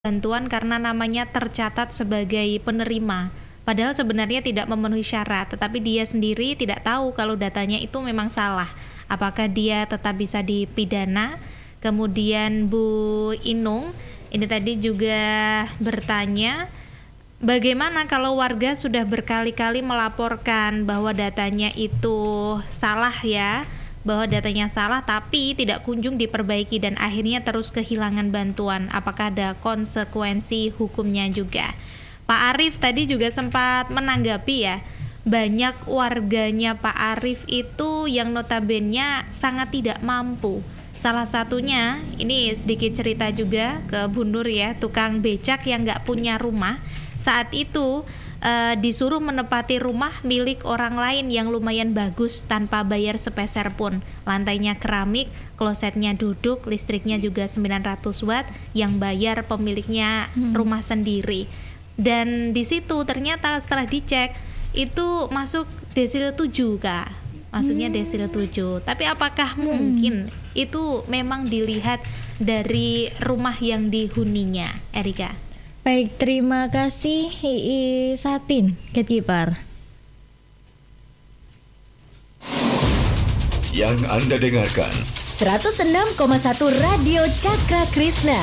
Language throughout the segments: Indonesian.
bantuan karena namanya tercatat sebagai penerima. Padahal sebenarnya tidak memenuhi syarat, tetapi dia sendiri tidak tahu kalau datanya itu memang salah. Apakah dia tetap bisa dipidana? Kemudian Bu Inung ini tadi juga bertanya, bagaimana kalau warga sudah berkali-kali melaporkan bahwa datanya itu salah ya, bahwa datanya salah tapi tidak kunjung diperbaiki dan akhirnya terus kehilangan bantuan. Apakah ada konsekuensi hukumnya juga? Pak Arief tadi juga sempat menanggapi ya, banyak warganya Pak Arief itu yang notabene sangat tidak mampu. Salah satunya, ini sedikit cerita juga ke Bu Nur ya, tukang becak yang nggak punya rumah. Saat itu disuruh menempati rumah milik orang lain yang lumayan bagus tanpa bayar sepeser pun. Lantainya keramik, klosetnya duduk, listriknya juga 900 watt, yang bayar pemiliknya rumah sendiri. Dan di situ ternyata setelah dicek itu masuk desil 7 Kak. Masuknya desil 7. Tapi apakah mungkin itu memang dilihat dari rumah yang dihuninya, Erika? Baik, terima kasih Ii Satin, Gatekeeper. Yang Anda dengarkan 106,1 Radio Cakra Krishna.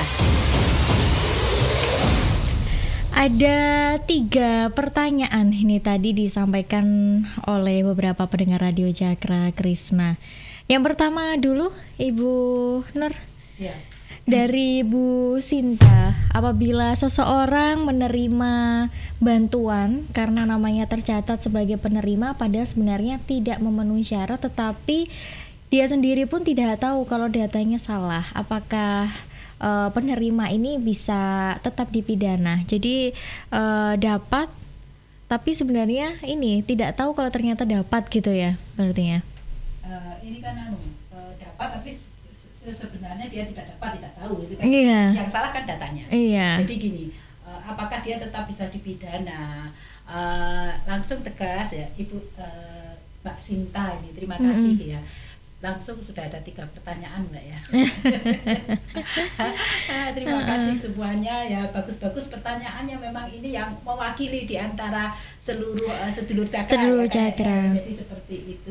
Ada 3 pertanyaan ini tadi disampaikan oleh beberapa pendengar Radio Cakra Krishna. Yang pertama dulu, Ibu Nur. Siap. Dari Bu Sinta, apabila seseorang menerima bantuan karena namanya tercatat sebagai penerima padahal sebenarnya tidak memenuhi syarat, tetapi dia sendiri pun tidak tahu kalau datanya salah, apakah penerima ini bisa tetap dipidana? Jadi dapat, tapi sebenarnya ini tidak tahu kalau ternyata dapat gitu ya, berarti ya? Ini kan dapat tapi sebenarnya dia tidak tahu itu kan. Iya. Yang salah kan datanya. Iya. Jadi gini, apakah dia tetap bisa dipidana? Langsung tegas ya Ibu Mbak Sinta ini, terima kasih ya. Langsung sudah ada 3 pertanyaan Mbak ya. Terima kasih semuanya ya, bagus-bagus pertanyaannya, memang ini yang mewakili di antara seluruh sedulur Cakra. Sedulur Cakra. Jadi seperti itu.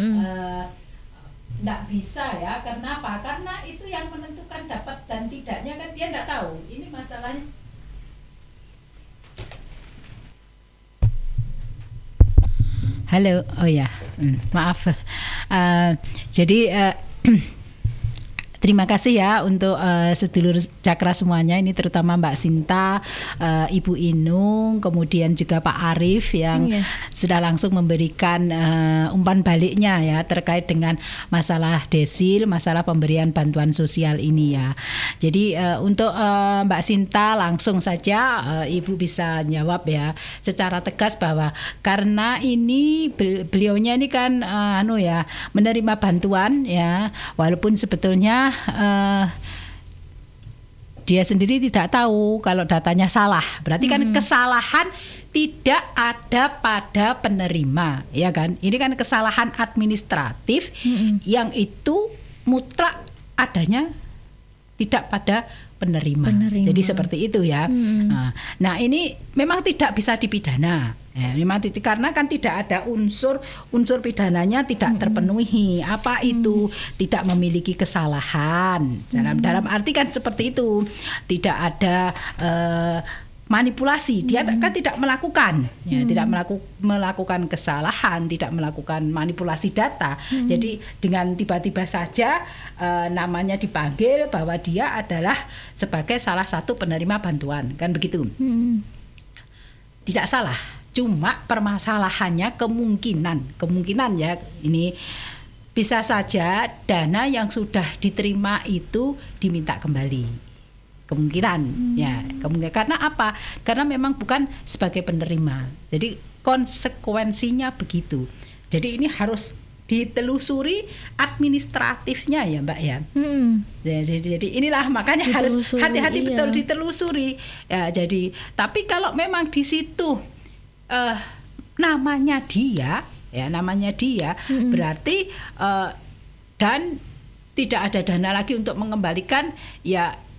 Nggak bisa ya, karena apa? Karena itu yang menentukan dapat dan tidaknya kan dia nggak tahu. Ini masalahnya. Halo, oh ya, maaf. Jadi terima kasih ya untuk sedulur Cakra semuanya, ini terutama Mbak Sinta, Ibu Inung, kemudian juga Pak Arief yang sudah langsung memberikan umpan baliknya ya terkait dengan masalah desil, masalah pemberian bantuan sosial ini ya. Jadi untuk Mbak Sinta langsung saja Ibu bisa jawab ya secara tegas bahwa karena ini beliaunya ini kan menerima bantuan ya, walaupun sebetulnya dia sendiri tidak tahu kalau datanya salah. Berarti kan kesalahan tidak ada pada penerima, ya kan? Ini kan kesalahan administratif yang itu mutlak adanya tidak pada penerima. Jadi seperti itu ya. Nah, ini memang tidak bisa dipidana. Ya, memang karena kan tidak ada unsur pidananya tidak terpenuhi. Apa itu? Tidak memiliki kesalahan. Dalam arti kan seperti itu. Tidak ada manipulasi, dia kan tidak melakukan, ya, tidak melakukan kesalahan, tidak melakukan manipulasi data. Jadi dengan tiba-tiba saja namanya dipanggil bahwa dia adalah sebagai salah satu penerima bantuan, kan begitu? Tidak salah, cuma permasalahannya kemungkinan ya, ini bisa saja dana yang sudah diterima itu diminta kembali. Kemungkinan karena apa? Karena memang bukan sebagai penerima. Jadi konsekuensinya begitu. Jadi ini harus ditelusuri administratifnya ya Mbak ya. Jadi inilah makanya harus hati-hati betul ditelusuri. Ya, jadi tapi kalau memang di situ namanya dia berarti dan tidak ada dana lagi untuk mengembalikan, ya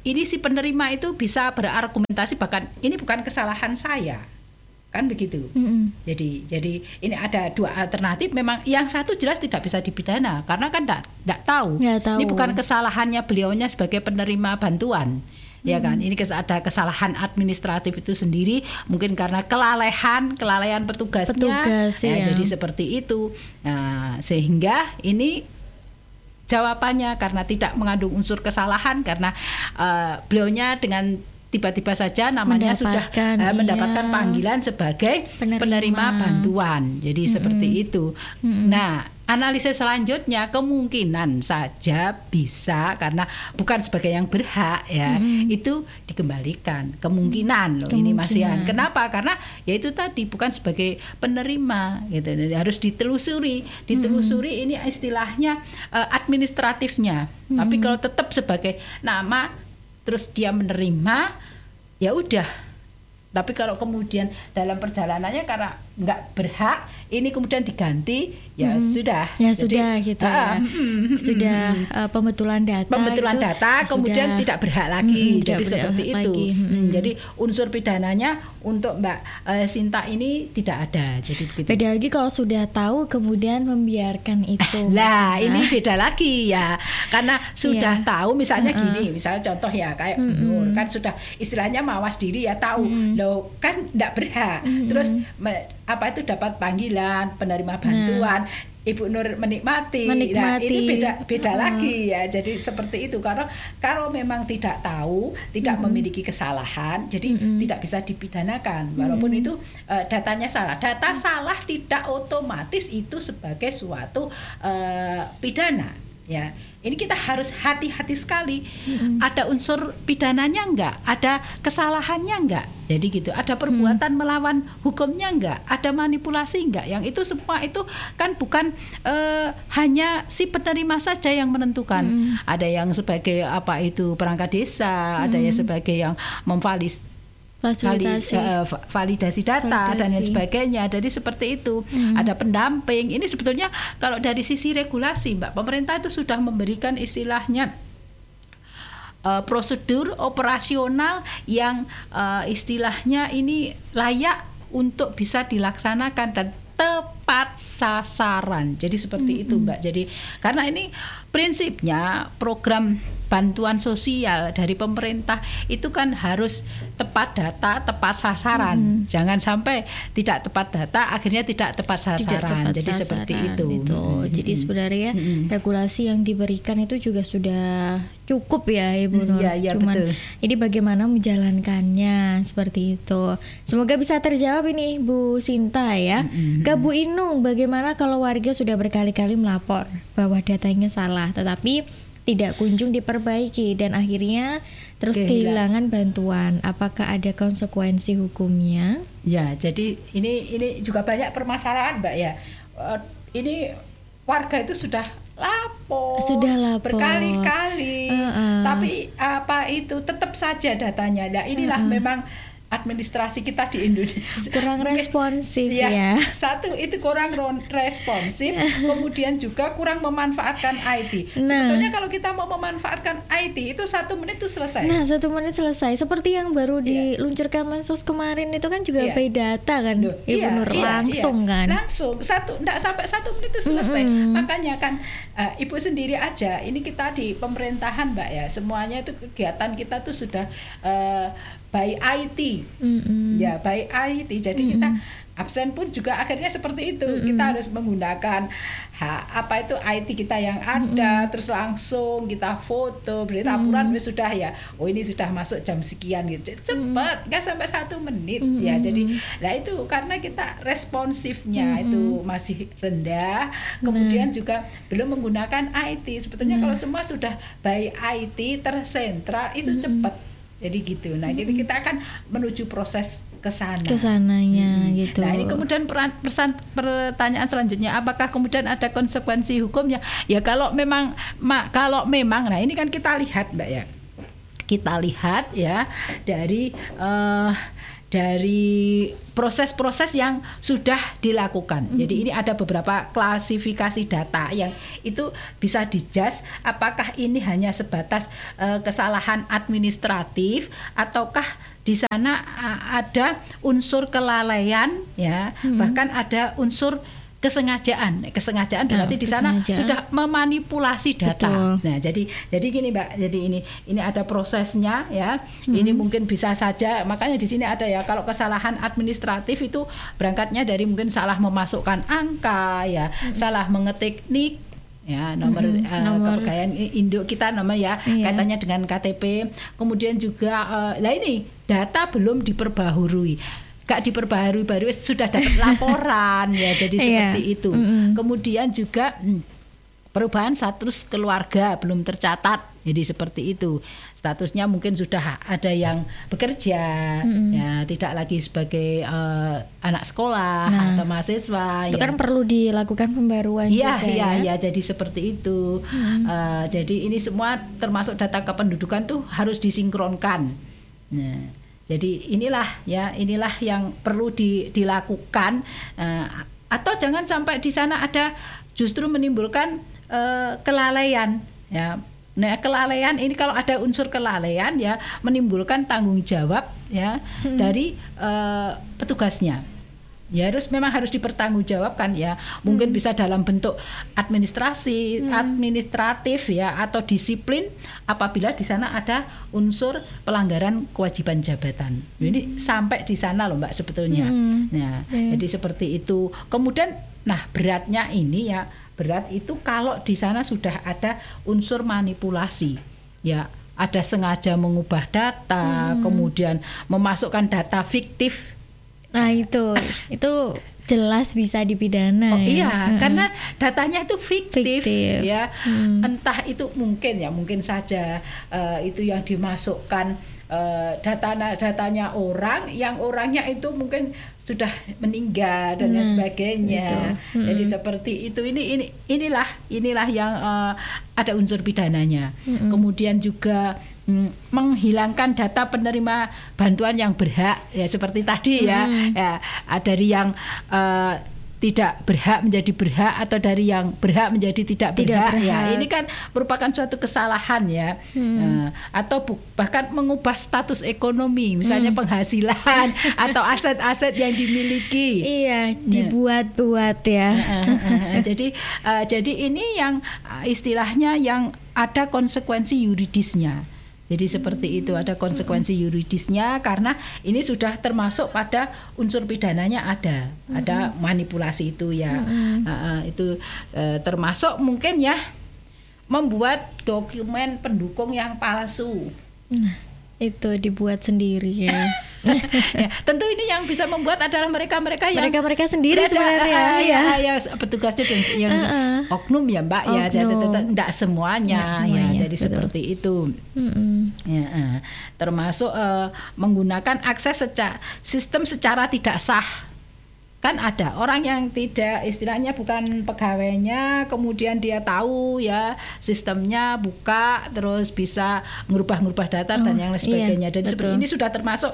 ini si penerima itu bisa berargumentasi bahkan ini bukan kesalahan saya. Kan begitu. Jadi ini ada dua alternatif. Memang yang satu jelas tidak bisa dipidana karena kan tidak tahu. Ini bukan kesalahannya beliaunya sebagai penerima bantuan. Ya kan, ini ada kesalahan administratif itu sendiri, mungkin karena kelalaian petugasnya. Jadi seperti itu. Nah, sehingga ini jawabannya karena tidak mengandung unsur kesalahan karena beliaunya dengan tiba-tiba saja namanya sudah mendapatkan panggilan sebagai penerima bantuan. Jadi seperti itu. Nah, analisis selanjutnya kemungkinan saja bisa karena bukan sebagai yang berhak ya, itu dikembalikan. Kemungkinan loh ini Mas Yan. Kenapa? Karena ya itu tadi bukan sebagai penerima gitu. Harus ditelusuri ini istilahnya administratifnya. Tapi kalau tetap sebagai nama terus dia menerima, ya udah. Tapi kalau kemudian dalam perjalanannya karena nggak berhak, ini kemudian diganti, ya sudah. Ya jadi, sudah gitu ya. Sudah pembetulan data. Data, kemudian tidak berhak lagi. Jadi seperti itu. Jadi unsur pidananya untuk Mbak Sinta ini tidak ada. Jadi begitu. Beda lagi kalau sudah tahu kemudian membiarkan itu. Lah, ini beda lagi ya. Karena sudah tahu, misalnya gini, misalnya contoh ya kayak Nur kan sudah istilahnya mawas diri ya tahu. Loh kan tidak berhak. Terus itu dapat panggilan penerima bantuan, Ibu Nur menikmati. Nah, ini beda lagi ya. Jadi seperti itu. Karena kalau memang tidak tahu, tidak memiliki kesalahan, jadi tidak bisa dipidanakan. Walaupun itu datanya salah. Data salah tidak otomatis itu sebagai suatu pidana. Ya, ini kita harus hati-hati sekali. Ada unsur pidananya enggak? Ada kesalahannya enggak? Jadi gitu. Ada perbuatan melawan hukumnya enggak? Ada manipulasi enggak? Yang itu semua itu kan bukan hanya si penerima saja yang menentukan. Ada yang sebagai perangkat desa, ada yang sebagai yang validasi data dan lain sebagainya. Jadi seperti itu. Ada pendamping. Ini sebetulnya kalau dari sisi regulasi Mbak, pemerintah itu sudah memberikan istilahnya prosedur operasional yang istilahnya ini layak untuk bisa dilaksanakan dan tepat sasaran. Jadi seperti itu Mbak. Jadi karena ini prinsipnya program bantuan sosial dari pemerintah itu kan harus tepat data, tepat sasaran. Jangan sampai tidak tepat data akhirnya tidak tepat sasaran. Jadi seperti itu. Jadi sebenarnya regulasi yang diberikan itu juga sudah cukup ya Ibu Nur. Cuman betul. Ini bagaimana menjalankannya seperti itu. Semoga bisa terjawab ini Bu Sinta ya. Ke Bu Inung, bagaimana kalau warga sudah berkali-kali melapor bahwa datanya salah tetapi tidak kunjung diperbaiki dan akhirnya terus kehilangan bantuan. Apakah ada konsekuensi hukumnya? Ya, jadi ini juga banyak permasalahan Mbak ya. Ini warga itu sudah lapor berkali-kali, tapi itu tetap saja datanya. Nah, inilah memang administrasi kita di Indonesia kurang responsif ya. Satu itu kurang responsif, kemudian juga kurang memanfaatkan IT. Sebetulnya kalau kita mau memanfaatkan IT itu 1 menit itu selesai. Nah, 1 menit selesai. Seperti yang baru diluncurkan Mensos kemarin itu kan juga pay data kan, Ibu Nur langsung kan. Langsung enggak sampai 1 menit itu selesai. Makanya kan Ibu sendiri aja, ini kita di pemerintahan Mbak ya, semuanya itu kegiatan kita tuh sudah by IT, ya by IT. Jadi kita absen pun juga akhirnya seperti itu. Kita harus menggunakan IT kita yang ada, terus langsung kita foto, beri laporan sudah ya. Oh ini sudah masuk jam sekian gitu. Cepat, nggak sampai 1 menit ya. Jadi, itu karena kita responsifnya itu masih rendah. Kemudian juga belum menggunakan IT. Sebetulnya kalau semua sudah by IT tersentral itu cepat. Jadi gitu. Nah, kita akan menuju proses kesananya gitu. Nah, ini kemudian pertanyaan selanjutnya, apakah kemudian ada konsekuensi hukumnya? Ya kalau memang nah ini kan kita lihat Mbak ya. kita lihat ya dari proses-proses yang sudah dilakukan. Jadi ini ada beberapa klasifikasi data yang itu bisa dijudge apakah ini hanya sebatas kesalahan administratif ataukah di sana ada unsur kelalaian ya, bahkan ada unsur kesengajaan berarti di sana sudah memanipulasi data. Betul. Nah, jadi gini Mbak, jadi ini ada prosesnya ya. Ini mungkin bisa saja, makanya di sini ada ya, kalau kesalahan administratif itu berangkatnya dari mungkin salah memasukkan angka ya, salah mengetik NIK ya, nomor kepegawaian induk kita namanya ya, kaitannya dengan KTP. Kemudian juga ini data belum diperbaharui. Gak diperbaharui sudah dapat laporan ya, jadi seperti itu. Kemudian juga perubahan status keluarga belum tercatat, jadi seperti itu. Statusnya mungkin sudah ada yang bekerja ya, tidak lagi sebagai anak sekolah atau mahasiswa. Itu kan perlu dilakukan pembaruan juga ya, jadi seperti itu. Jadi ini semua termasuk data kependudukan tuh harus disinkronkan. Nah, jadi inilah yang perlu dilakukan, atau jangan sampai di sana ada justru menimbulkan kelalaian ya. Nah, kelalaian ini kalau ada unsur kelalaian ya menimbulkan tanggung jawab ya dari petugasnya. Ya memang harus dipertanggungjawabkan ya. Mungkin bisa dalam bentuk administratif ya, atau disiplin apabila di sana ada unsur pelanggaran kewajiban jabatan. Ini sampai di sana loh Mbak sebetulnya. Nah, jadi seperti itu. Kemudian beratnya ini ya, berat itu kalau di sana sudah ada unsur manipulasi. Ya, ada sengaja mengubah data, kemudian memasukkan data fiktif. Nah itu jelas bisa dipidana. Iya, karena datanya itu fiktif. Ya. Entah itu mungkin saja itu yang dimasukkan datanya orang yang orangnya itu mungkin sudah meninggal dan lain sebagainya. Jadi seperti itu. Inilah yang ada unsur pidananya. Kemudian juga menghilangkan data penerima bantuan yang berhak ya, seperti tadi ya, dari yang tidak berhak menjadi berhak, atau dari yang berhak menjadi tidak berhak. Ya, ini kan merupakan suatu kesalahan ya. Atau bahkan mengubah status ekonomi, misalnya penghasilan atau aset-aset yang dimiliki. Iya, dibuat-buat ya. Jadi ini yang istilahnya yang ada konsekuensi yuridisnya. Jadi seperti itu, ada konsekuensi yuridisnya karena ini sudah termasuk pada unsur pidananya, ada manipulasi itu ya. Itu termasuk mungkin ya membuat dokumen pendukung yang palsu. Itu dibuat sendiri ya. Ya, tentu ini yang bisa membuat adalah mereka yang mereka sendiri sebenarnya ya petugasnya dan yang oknum ya Mbak ya, jadi tidak semuanya ya, jadi betul. Seperti itu. Ya, termasuk menggunakan akses sistem secara tidak sah. Kan ada orang yang tidak, istilahnya bukan pegawainya, kemudian dia tahu ya sistemnya buka, terus bisa ngubah data dan yang lain sebagainya. Dan seperti ini sudah termasuk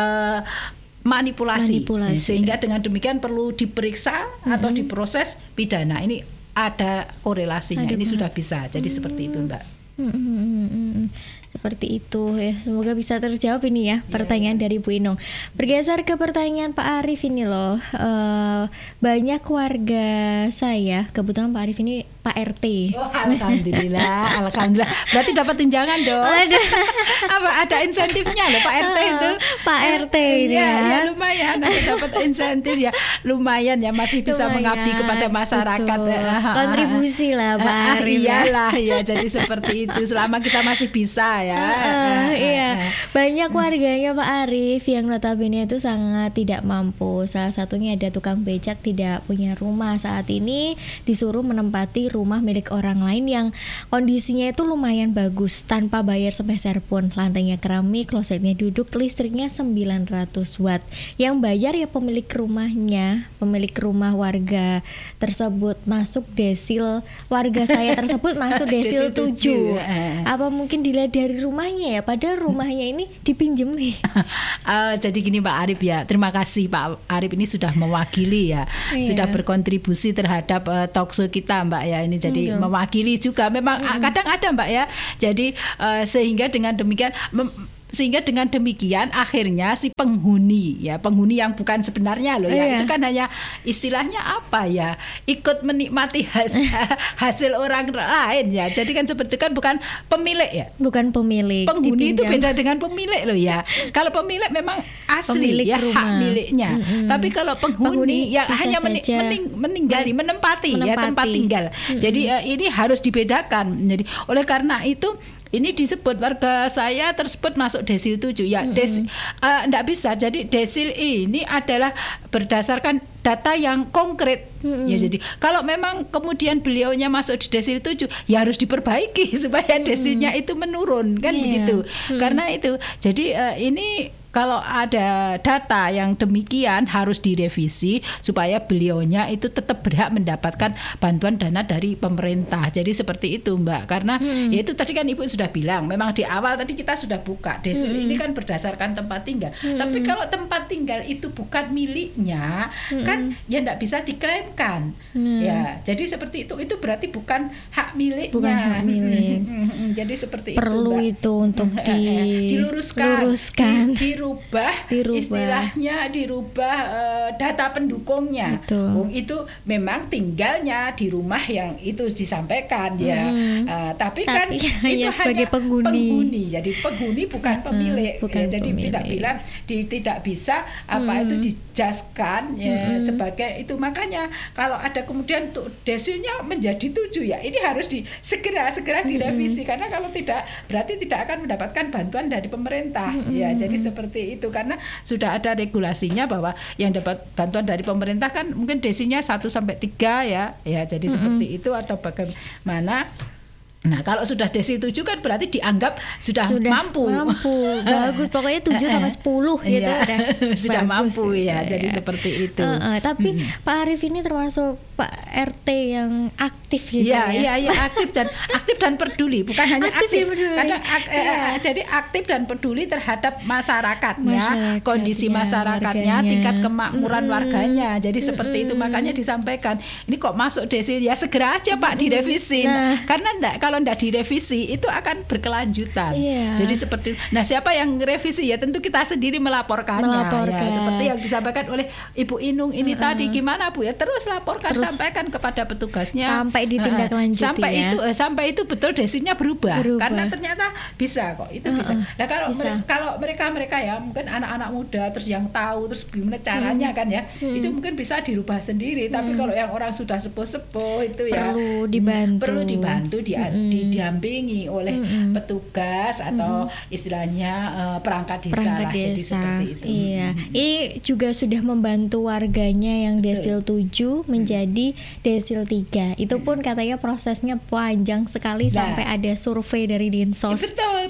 manipulasi. Sehingga dengan demikian perlu diperiksa atau diproses pidana. Ini ada korelasinya. Ini sudah bisa. Jadi seperti itu Mbak. Seperti itu ya, semoga bisa terjawab ini ya pertanyaan dari Bu Inung. Bergeser ke pertanyaan Pak Arief ini loh, banyak warga saya, kebetulan Pak Arief ini Pak RT. Oh, alhamdulillah. Berarti dapat tunjangan dong. Apa ada insentifnya loh Pak RT itu? Pak RT ini ya lumayan, dapat insentif ya, lumayan ya, masih bisa mengabdi kepada masyarakat. Kontribusi lah Pak Arief. Iyalah ya, jadi seperti itu selama kita masih bisa ya. Iya, banyak warganya Pak Arief yang notabene itu sangat tidak mampu. Salah satunya ada tukang becak tidak punya rumah, saat ini disuruh menempati rumah milik orang lain yang kondisinya itu lumayan bagus tanpa bayar sepeser pun. Lantainya keramik, klosetnya duduk, listriknya 900 watt. Yang bayar ya pemilik rumahnya, pemilik rumah warga tersebut. Masuk desil warga saya tersebut masuk desil 7. Apa mungkin dilihat dari dari rumahnya ya, padahal rumahnya ini dipinjemi. Jadi gini Pak Arif ya, terima kasih Pak Arif ini sudah mewakili ya, sudah berkontribusi terhadap talkshow kita Mbak ya, ini jadi mewakili juga. Memang kadang ada Mbak ya, jadi sehingga dengan demikian akhirnya si penghuni yang bukan sebenarnya loh ya, itu kan hanya istilahnya apa ya, ikut menikmati hasil orang lain ya. Jadi kan seperti kan bukan pemilik ya. Bukan pemilik. Penghuni itu dipinjam. beda dengan pemilik loh ya. Kalau pemilik memang asli Pemilik ya rumah. hak miliknya. Tapi kalau penghuni yang bisa hanya saja menempati ya tempat tinggal. Jadi ini harus dibedakan. Jadi oleh karena itu ini disebut warga saya tersebut masuk desil 7 ya. Enggak bisa. Jadi desil ini adalah berdasarkan data yang konkret. Ya, jadi kalau memang kemudian beliaunya masuk di desil 7 ya harus diperbaiki supaya desilnya itu menurun kan begitu. Karena itu jadi ini kalau ada data yang demikian harus direvisi supaya beliaunya itu tetap berhak mendapatkan bantuan dana dari pemerintah. Jadi seperti itu Mbak. Karena ya itu tadi kan Ibu sudah bilang, memang di awal tadi kita sudah buka desil ini kan berdasarkan tempat tinggal. Tapi kalau tempat tinggal itu bukan miliknya, kan ya enggak bisa diklaimkan. Ya, jadi seperti itu berarti bukan hak miliknya. Bukan hak milik. Jadi seperti Perlu itu untuk diluruskan. Dirubah istilahnya, dirubah data pendukungnya. Itu memang tinggalnya di rumah yang itu disampaikan ya. Tapi kan itu sebagai hanya penghuni. Jadi penghuni bukan pemilik. Bukan jadi pemilik. tidak bisa itu dijaskan ya, sebagai itu. Makanya kalau ada kemudian desilnya menjadi 7 ya, ini harus segera direvisi karena kalau tidak berarti tidak akan mendapatkan bantuan dari pemerintah. Ya, jadi seperti itu karena sudah ada regulasinya bahwa yang dapat bantuan dari pemerintah kan mungkin desilnya 1-3 ya. Ya, jadi seperti itu atau bagaimana. Nah, kalau sudah desil 7 kan berarti dianggap sudah mampu. Bagus, pokoknya 7-10 gitu sudah bagus, mampu ya. Jadi seperti itu. Tapi Pak Arif ini termasuk Pak RT yang aktif gitu ya. Iya, aktif dan peduli, bukan hanya aktif. Kadang jadi aktif dan peduli terhadap masyarakatnya, kondisi masyarakatnya, tingkat kemakmuran warganya. Jadi seperti itu, makanya disampaikan. Ini kok masuk desil ya segera aja Pak direvisi. Karena kalau tidak direvisi itu akan berkelanjutan. Jadi seperti siapa yang revisi ya tentu kita sendiri melaporkannya. Ya, seperti yang disampaikan oleh Ibu Inung ini tadi, gimana Bu ya, terus laporkan, sampaikan kepada petugasnya sampai ditindaklanjuti sampai itu betul desilnya berubah. Karena ternyata bisa kok, itu bisa. Nah, kalau mereka ya mungkin anak-anak muda terus yang tahu terus gimana caranya kan ya, itu mungkin bisa dirubah sendiri. Tapi kalau yang orang sudah sepuh-sepuh itu ya perlu dibantu didampingi oleh petugas atau istilahnya perangkat desa lah. Jadi seperti itu. Iya. Ini juga sudah membantu warganya yang desil 7 menjadi desil 3. Itu pun katanya prosesnya panjang sekali sampai ada survei dari Dinsos. Betul.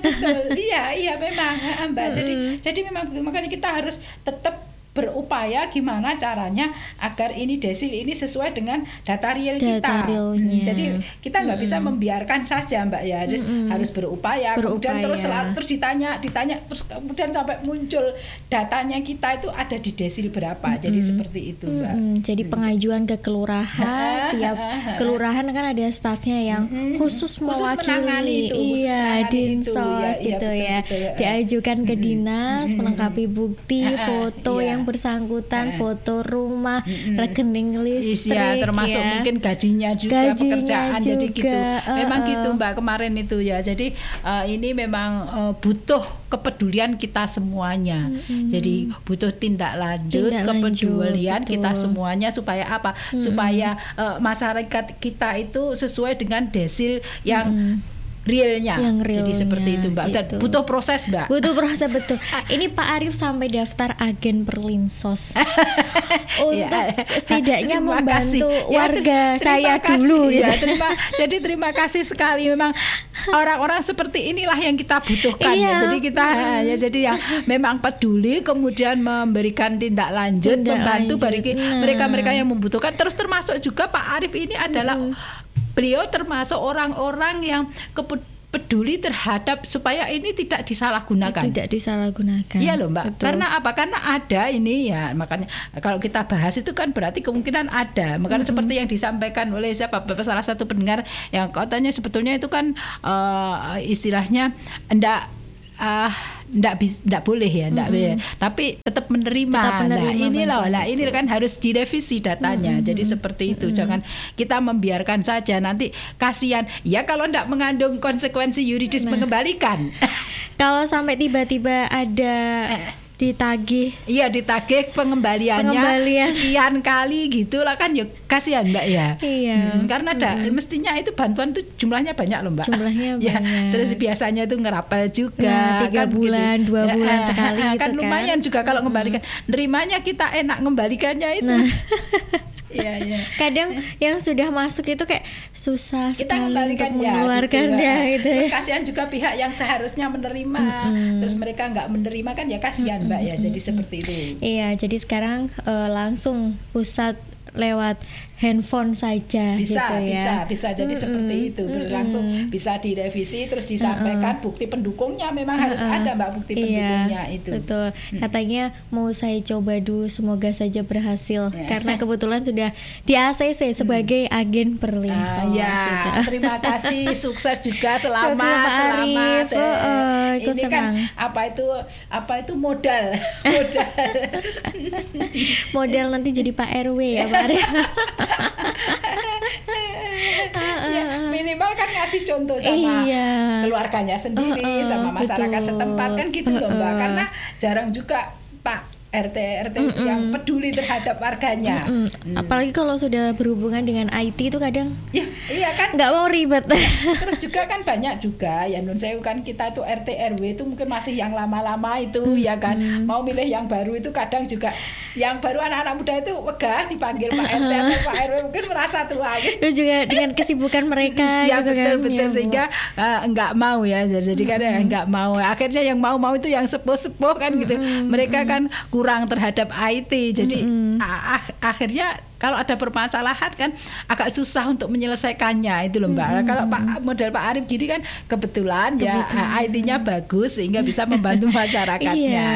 Iya memang Mbak. Jadi memang makanya kita harus tetap berupaya gimana caranya agar ini desil ini sesuai dengan data real kita. Jadi kita nggak bisa membiarkan saja Mbak ya, harus berupaya. Kemudian terus ditanya terus kemudian sampai muncul datanya kita itu ada di desil berapa. Jadi seperti itu Mbak. Jadi pengajuan ke kelurahan, tiap kelurahan kan ada stafnya yang khusus mewakili Dinsos gitu ya. Diajukan ke dinas, melengkapi bukti, foto yang bersangkutan, foto rumah, rekening listrik, termasuk mungkin gajinya juga, pekerjaan juga, jadi gitu. Memang gitu Mbak kemarin itu ya. Jadi ini memang butuh kepedulian kita semuanya. Jadi butuh tindak lanjut kepedulian kita semuanya supaya apa? Supaya masyarakat kita itu sesuai dengan desil yang realnya. Jadi seperti itu Mbak. Gitu. Butuh proses Mbak. Butuh proses betul. Ini Pak Arif sampai daftar agen Perlinsos untuk setidaknya membantu warga saya dulu. Ya, terima kasih sekali. Memang orang-orang seperti inilah yang kita butuhkan. Ya. Jadi kita jadi yang memang peduli, kemudian memberikan tindak lanjut, membantu bagi mereka-mereka yang membutuhkan. Terus termasuk juga Pak Arif ini adalah beliau termasuk orang-orang yang peduli terhadap supaya ini tidak disalahgunakan. Tidak disalahgunakan. Iya loh Mbak. Betul. Karena apa? Karena ada ini ya, makanya kalau kita bahas itu kan berarti kemungkinan ada. Makanya seperti yang disampaikan oleh salah satu pendengar yang katanya sebetulnya itu kan istilahnya enggak boleh ya, boleh. Tapi tetap menerima. Nah, ini kan harus direvisi datanya. Jadi seperti itu. Jangan kita membiarkan saja, nanti kasihan. Ya kalau enggak mengandung konsekuensi yuridis mengembalikan. Kalau sampai tiba-tiba ada ditagih pengembaliannya sekian kali gitu lah kan, ya kasihan Mbak ya. Iya. Karena mestinya itu bantuan tuh jumlahnya banyak loh Mbak. Jumlahnya ya, banyak. Terus biasanya tuh ngerapel juga. 3 bulan, gitu. 2 bulan sekali gitu kan. Lumayan juga kalau ngembalikan. Nerimanya kita enak, ngembalikannya itu. Iya. Kadang yang sudah masuk itu kayak susah kita sekali untuk mengeluarkannya gitu. Terus kasihan juga pihak yang seharusnya menerima, terus mereka nggak menerima kan, ya kasihan Mbak ya. Jadi seperti itu. Iya, jadi sekarang langsung pusat lewat handphone saja bisa gitu ya. bisa jadi seperti itu, langsung bisa direvisi terus disampaikan bukti pendukungnya, memang harus ada Mbak bukti pendukungnya itu. Betul. Katanya mau saya coba dulu, semoga saja berhasil karena kebetulan sudah di ACC sebagai agen perlinsos. Terima kasih, sukses juga, selamat. Ini kan apa itu modal. Modal nanti jadi Pak RW ya Pak RW. Ya, minimal kan ngasih contoh sama keluarganya sendiri, sama masyarakat setempat kan gitu loh Mbak. Karena jarang juga Pak RT itu yang peduli terhadap warganya. Apalagi kalau sudah berhubungan dengan IT itu kadang iya kan, nggak mau ribet. Terus juga kan banyak juga ya nun sewu kan, kita itu RT RW itu mungkin masih yang lama-lama itu ya kan, mau milih yang baru itu kadang juga yang baru anak-anak muda itu wegah dipanggil Pak RT atau Pak RW, mungkin merasa tua gitu. Itu juga dengan kesibukan mereka ya, gitu betul, kan. Sehingga enggak mau ya. Jadi kan enggak mau. Akhirnya yang mau itu yang sepuh-sepuh kan gitu. Mereka kan kurang terhadap IT. Jadi akhirnya kalau ada permasalahan kan agak susah untuk menyelesaikannya itu loh Mbak. Kalau model Pak Arif gini kan kebetulan ya IT-nya bagus sehingga bisa membantu masyarakatnya.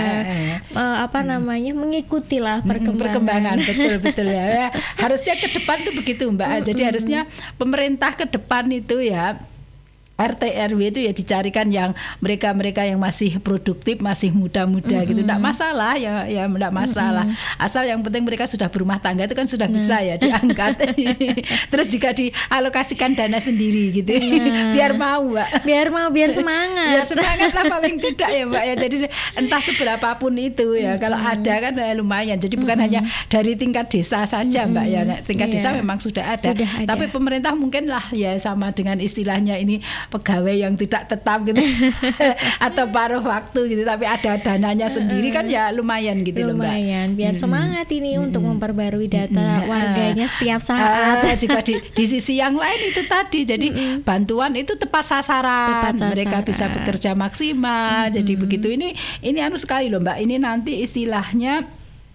Mengikuti lah perkembangan. Betul ya. Harusnya ke depan tuh begitu Mbak. Jadi harusnya pemerintah ke depan itu ya, RT RW itu ya dicarikan yang mereka yang masih produktif, masih muda-muda gitu. Enggak masalah ya enggak masalah. Asal yang penting mereka sudah berumah tangga itu kan sudah bisa ya diangkat. Terus juga dialokasikan dana sendiri gitu. Biar mau Mbak. Biar semangat. Biar semangat lah paling tidak ya Mbak ya. Jadi entah seberapapun itu ya, kalau ada kan lumayan. Jadi bukan hanya dari tingkat desa saja Mbak ya. Tingkat desa memang sudah ada. Tapi pemerintah mungkin lah ya sama dengan istilahnya ini pegawai yang tidak tetap gitu atau paruh waktu gitu, tapi ada dananya sendiri kan ya lumayan gitu loh Mbak. Lumayan biar semangat ini untuk memperbarui data warganya setiap saat. Juga di sisi yang lain itu tadi, jadi bantuan itu tepat sasaran. Mereka bisa bekerja maksimal. Jadi begitu, ini anu sekali loh Mbak. Ini nanti istilahnya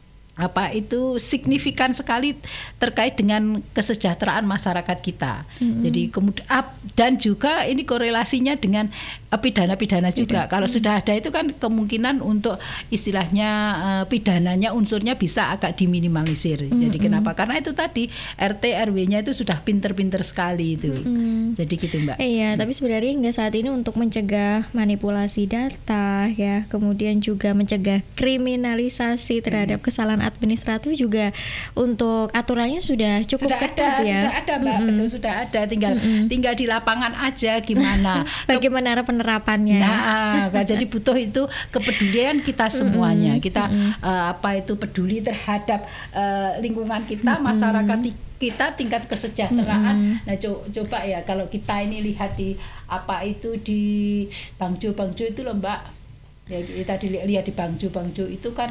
itu signifikan sekali terkait dengan kesejahteraan masyarakat kita. Jadi kemudian dan juga ini korelasinya dengan pidana-pidana juga. Kalau sudah ada itu kan kemungkinan untuk istilahnya pidananya unsurnya bisa agak diminimalisir. Jadi kenapa? Karena itu tadi RT RW-nya itu sudah pinter-pinter sekali itu. Jadi gitu Mbak. Iya, tapi sebenarnya hingga saat ini untuk mencegah manipulasi data ya, kemudian juga mencegah kriminalisasi terhadap kesalahan administratif juga untuk aturannya sudah cukup ketat ya. Sudah ada Mbak, betul sudah ada. Tinggal di lapangan aja gimana. Bagaimana penerapannya. Nah, jadi butuh itu kepedulian kita semuanya. Kita itu peduli terhadap lingkungan kita, masyarakat kita, tingkat kesejahteraan. Nah, coba ya kalau kita ini lihat di di Bangjo itu loh Mbak. Ya tadi lihat di Bangjo itu kan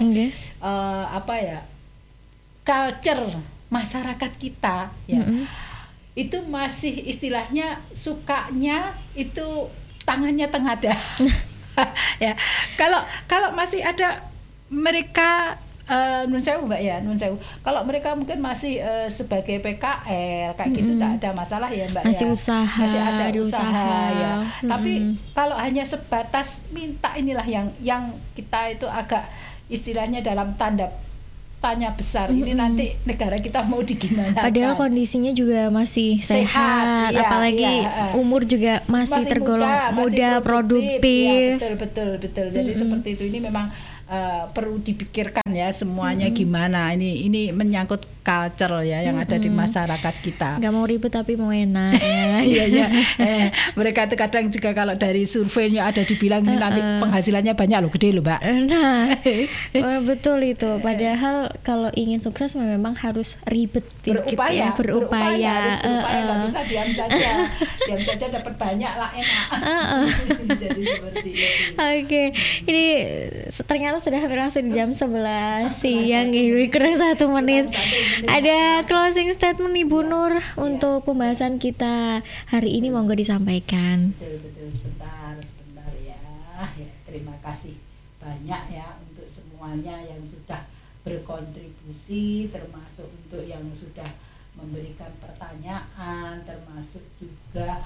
culture masyarakat kita ya. Itu masih istilahnya sukanya itu tangannya tengadah. Ya. Kalau masih ada mereka nun sewu Mbak ya, nun sewu. Kalau mereka mungkin masih sebagai PKL kayak gitu tak ada masalah ya Mbak masih ya. usaha, Masih ada usaha ya. Mm-mm. Tapi kalau hanya sebatas minta inilah yang kita itu agak istilahnya dalam tanya besar. Ini nanti negara kita mau digimanakan. Padahal kondisinya juga masih sehat, iya, apalagi iya. umur juga masih tergolong muda, masih produktif. Ya, betul. Jadi seperti itu, ini memang perlu dipikirkan ya semuanya gimana. Ini menyangkut culture ya yang ada di masyarakat kita. Nggak mau ribet tapi mau enak. Ya. Iya. Mereka itu kadang juga kalau dari surveinya ada dibilang nanti penghasilannya banyak loh, gede loh Mbak. Nah, betul itu. Padahal kalau ingin sukses memang harus ribet, berupaya. Berupaya. Nggak bisa diam saja dapat banyak lah, enak. Jadi seperti itu. Oke, ini ternyata sudah hampir masuk di jam 11 siang, Ibu, kurang 1 menit. Ada closing statement Ibu Nur untuk pembahasan kita hari ini, monggo disampaikan. Betul, sebentar ya. Terima kasih banyak ya untuk semuanya yang sudah berkontribusi, termasuk untuk yang sudah memberikan pertanyaan, termasuk juga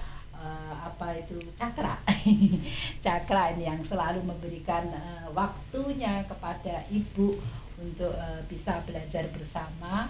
Cakra ini yang selalu memberikan waktunya kepada Ibu untuk bisa belajar bersama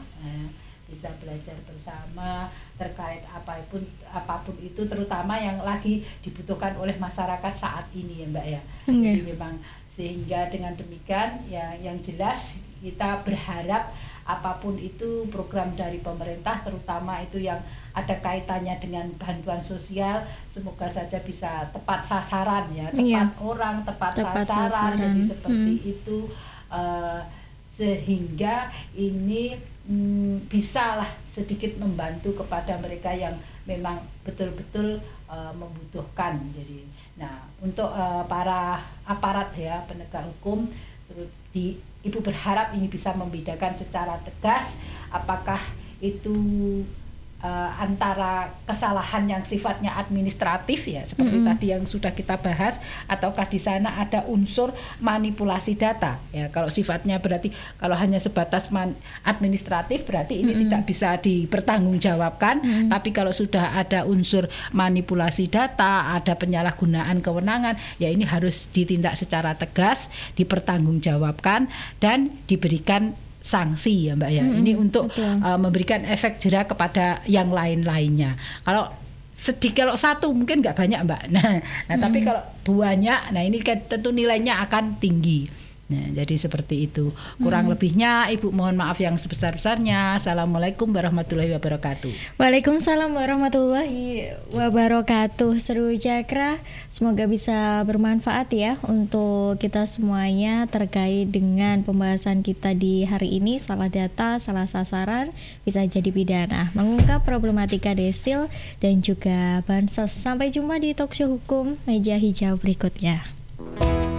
terkait apapun itu, terutama yang lagi dibutuhkan oleh masyarakat saat ini ya Mbak ya. Jadi memang sehingga dengan demikian ya, yang jelas kita berharap apapun itu program dari pemerintah, terutama itu yang ada kaitannya dengan bantuan sosial, semoga saja bisa tepat sasaran ya, tepat sasaran. Jadi seperti itu sehingga ini bisalah sedikit membantu kepada mereka yang memang betul-betul membutuhkan. Jadi untuk para aparat ya, penegak hukum, Ibu berharap ini bisa membedakan secara tegas apakah itu antara kesalahan yang sifatnya administratif ya, seperti tadi yang sudah kita bahas, ataukah di sana ada unsur manipulasi data ya. Kalau sifatnya berarti kalau hanya sebatas administratif berarti ini tidak bisa dipertanggungjawabkan. Tapi kalau sudah ada unsur manipulasi data, ada penyalahgunaan kewenangan, ya ini harus ditindak secara tegas, dipertanggungjawabkan dan diberikan sanksi ya Mbak ya. Ini untuk memberikan efek jera kepada yang lain-lainnya. Kalau satu mungkin nggak banyak Mbak. Nah tapi kalau banyak, nah ini kan tentu nilainya akan tinggi. Nah, jadi seperti itu. Kurang lebihnya Ibu mohon maaf yang sebesar-besarnya. Assalamualaikum warahmatullahi wabarakatuh. Waalaikumsalam warahmatullahi wabarakatuh. Seru Cakra, semoga bisa bermanfaat ya untuk kita semuanya terkait dengan pembahasan kita di hari ini. Salah data, salah sasaran bisa jadi pidana. Mengungkap problematika desil dan juga bansos. Sampai jumpa di talkshow hukum meja hijau berikutnya.